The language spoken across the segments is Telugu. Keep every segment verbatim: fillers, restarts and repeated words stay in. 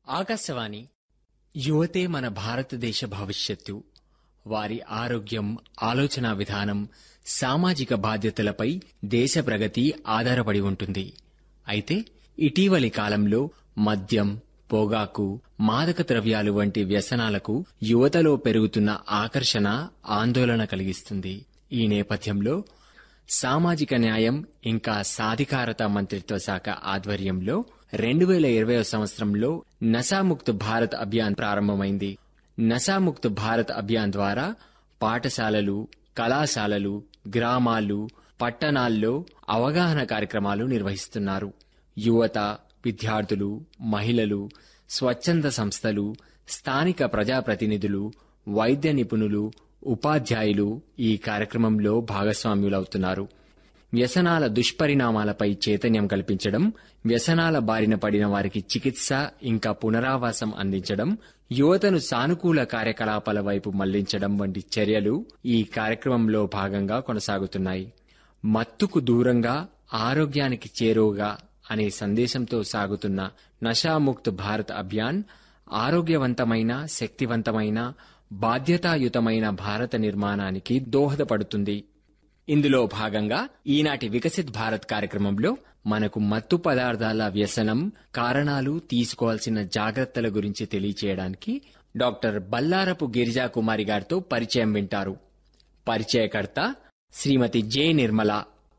ఆకాశవాణి యువతే మన భారతదేశ భవిష్యత్తు. వారి ఆరోగ్యం, ఆలోచనా విధానం, సామాజిక బాధ్యతలపై దేశ ప్రగతి ఆధారపడి ఉంటుంది. అయితే ఇటీవలి కాలంలో మద్యం, పొగాకు, మాదక ద్రవ్యాలు వంటి వ్యసనాలకు యువతలో పెరుగుతున్న ఆకర్షణ ఆందోళన కలిగిస్తుంది. ఈ నేపథ్యంలో సామాజిక న్యాయం ఇంకా సాధికారత మంత్రిత్వ శాఖ ఆధ్వర్యంలో రెండు వేల ఇరవై సంవత్సరంలో నశాముక్త్ భారత్ అభియాన్ ప్రారంభమైంది. నశాముక్త్ భారత్ అభియాన్ ద్వారా పాఠశాలలు, కళాశాలలు, గ్రామాలు, పట్టణాల్లో అవగాహన కార్యక్రమాలు నిర్వహిస్తున్నారు. యువత, విద్యార్థులు, మహిళలు, స్వచ్ఛంద సంస్థలు, స్థానిక ప్రజాప్రతినిధులు, వైద్య నిపుణులు, ఉపాధ్యాయులు ఈ కార్యక్రమంలో భాగస్వామ్యులవుతున్నారు. వ్యసనాల దుష్పరిణామాలపై చైతన్యం కల్పించడం, వ్యసనాల బారిన పడిన వారికి చికిత్స ఇంకా పునరావాసం అందించడం, యువతను సానుకూల కార్యకలాపాల వైపు మళ్లించడం వంటి చర్యలు ఈ కార్యక్రమంలో భాగంగా కొనసాగుతున్నాయి. మత్తుకు దూరంగా, ఆరోగ్యానికి చేరువగా అనే సందేశంతో సాగుతున్న నషాముక్త్ భారత్ అభియాన్ ఆరోగ్యవంతమైన, శక్తివంతమైన, బాధ్యతాయుతమైన భారత నిర్మాణానికి దోహదపడుతుంది. ఇందులో భాగంగా ఈనాటి వికసిత్ భారత్ కార్యక్రమంలో మనకు మత్తు పదార్థాల వ్యసనం, కారణాలు, తీసుకోవాల్సిన జాగ్రత్తల గురించి తెలియచేయడానికి డాక్టర్ బల్లారపు గిరిజా కుమారి గారితో పరిచయం వింటారు. పరిచయకర్త శ్రీమతి జె నిర్మల.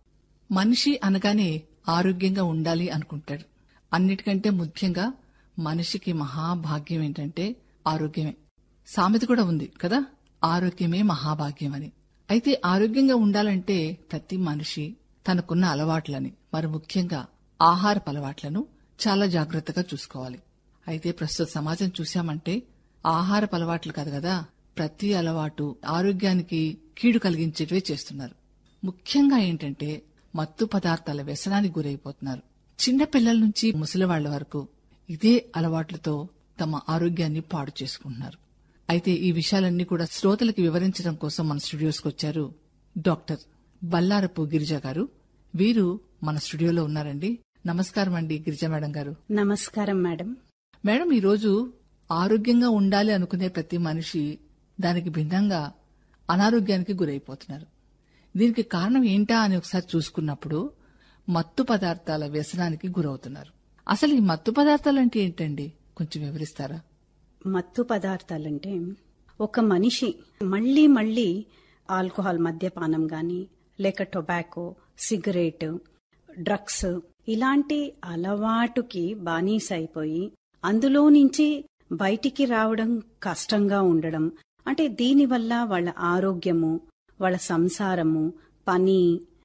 మనిషి అనగానే ఆరోగ్యంగా ఉండాలి అనుకుంటాడు. అన్నిటికంటే ముఖ్యంగా మనిషికి మహాభాగ్యం ఏంటంటే ఆరోగ్యమే. సామెత కూడా ఉంది కదా, ఆరోగ్యమే మహాభాగ్యం అని. అయితే ఆరోగ్యంగా ఉండాలంటే ప్రతి మనిషి తనకున్న అలవాట్లని, మరి ముఖ్యంగా ఆహారపు అలవాట్లను చాలా జాగ్రత్తగా చూసుకోవాలి. అయితే ప్రస్తుత సమాజం చూశామంటే ఆహారపు అలవాట్లు కాదు కదా, ప్రతి అలవాటు ఆరోగ్యానికి కీడు కలిగించేటివే చేస్తున్నారు. ముఖ్యంగా ఏంటంటే మత్తు పదార్థాల వ్యసనానికి గురైపోతున్నారు. చిన్న పిల్లల నుంచి ముసలివాళ్ల వరకు ఇదే అలవాట్లతో తమ ఆరోగ్యాన్ని పాడు చేసుకుంటున్నారు. అయితే ఈ విషయాలన్నీ కూడా శ్రోతలకు వివరించడం కోసం మన స్టూడియోస్కి వచ్చారు డాక్టర్ బల్లారపు గిరిజా గారు. వీరు మన స్టూడియోలో ఉన్నారండి. నమస్కారం అండి గిరిజా మేడం గారు. నమస్కారం మేడం. మేడం, ఈరోజు ఆరోగ్యంగా ఉండాలి అనుకునే ప్రతి మనిషి దానికి భిన్నంగా అనారోగ్యానికి గురైపోతున్నారు. దీనికి కారణం ఏంటా అని ఒకసారి చూసుకున్నప్పుడు మత్తు పదార్థాల వ్యసనానికి గురవుతున్నారు. అసలు ఈ మత్తు పదార్థాలు అంటే ఏంటండి, కొంచెం వివరిస్తారా? మత్తు పదార్థాలంటే ఒక మనిషి మళ్లీ మళ్లీ ఆల్కహాల్, మద్యపానం గాని, లేక టొబాకో, సిగరెట్, డ్రగ్స్ ఇలాంటి అలవాటుకి బానిస అయిపోయి అందులో నుంచి బయటికి రావడం కష్టంగా ఉండడం. అంటే దీనివల్ల వాళ్ళ ఆరోగ్యము, వాళ్ళ సంసారము, పని,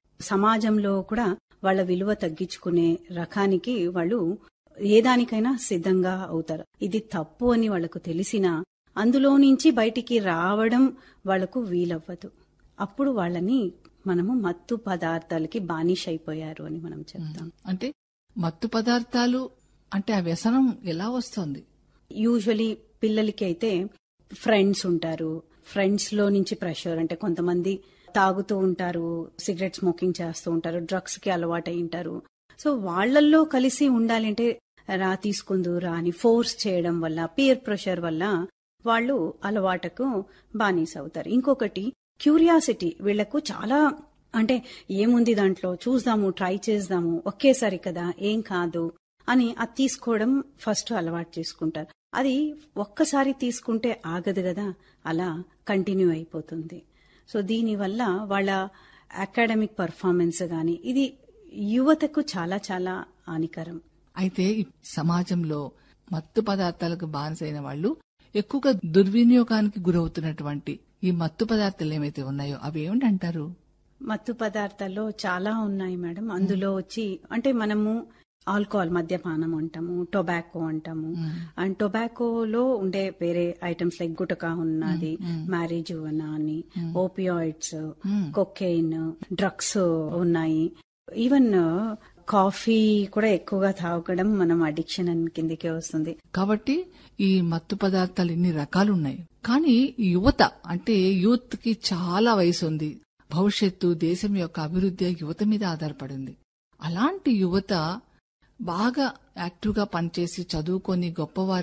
సమాజంలో కూడా వాళ్ళ విలువ తగ్గించుకునే రకానికి వాళ్ళు ఏదానికైనా సిద్ధంగా అవుతారు. ఇది తప్పు అని వాళ్లకు తెలిసినా అందులో నుంచి బయటికి రావడం వాళ్లకు వీలవ్వదు. అప్పుడు వాళ్ళని మనము మత్తు పదార్థాలకి బానిస అయిపోయారు అని మనం చెప్తాం. అంటే మత్తు పదార్థాలు అంటే ఆ వ్యసనం ఎలా వస్తుంది? యూజువలీ పిల్లలకి అయితే ఫ్రెండ్స్ ఉంటారు, ఫ్రెండ్స్ లో నుంచి ప్రెషర్, అంటే కొంతమంది తాగుతూ ఉంటారు, సిగరెట్ స్మోకింగ్ చేస్తూ ఉంటారు, డ్రగ్స్ కి అలవాటై ఉంటారు. సో వాళ్లల్లో కలిసి ఉండాలంటే రా తీసుకుందు రా అని ఫోర్స్ చేయడం వల్ల, పీర్ ప్రెషర్ వల్ల వాళ్ళు అలవాటుకు బానిస అవుతారు. ఇంకొకటి క్యూరియాసిటీ, వీళ్లకు చాలా అంటే ఏముంది దాంట్లో చూద్దాము, ట్రై చేద్దాము, ఒకేసారి కదా ఏం కాదు అని అది తీసుకోవడం ఫస్ట్ అలవాటు చేసుకుంటారు. అది ఒక్కసారి తీసుకుంటే ఆగదు కదా, అలా కంటిన్యూ అయిపోతుంది. సో దీనివల్ల వాళ్ళ అకాడమిక్ పర్ఫార్మెన్స్ గాని ఇది యువతకు చాలా చాలా హానికరం. అయితే ఈ సమాజంలో మత్తు పదార్థాలకు బానిసైన వాళ్ళు ఎక్కువగా దుర్వినియోగానికి గురవుతున్నటువంటి ఈ మత్తు పదార్థాలు ఏమైతే ఉన్నాయో అవి ఏమిటంటారు? మత్తు పదార్థాల్లో చాలా ఉన్నాయి మేడం. అందులో వచ్చి అంటే మనము ఆల్కహాల్, మద్యపానం అంటాము, టొబాకో అంటాము. అండ్ టొబాకోలో ఉండే వేరే ఐటమ్స్ లైక్ గుటకా ఉన్నది, మ్యారేజువనా అని, ఓపియాయిడ్స్, కొకైన్, డ్రగ్స్ ఉన్నాయి. ఈవెన్ కాఫీ కూడా ఎక్కువగా తాగడం మనం అడిక్షన్ కిందకే వస్తుంది. కాబట్టి ఈ మత్తు పదార్థాలు ఇన్ని రకాలున్నాయి. కానీ యువత అంటే యూత్ కి చాలా వయసు ఉంది. భవిష్యత్తు, దేశం యొక్క అభివృద్ధి యువత మీద ఆధారపడింది. అలాంటి యువత బాగా యాక్టివ్ గా పనిచేసి చదువుకొని గొప్పవారు